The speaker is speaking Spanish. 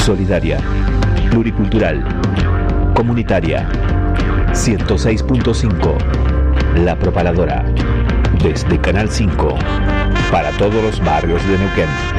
solidaria, pluricultural, comunitaria. 106.5 La Propaladora. Desde Canal 5 para todos los barrios de Neuquén.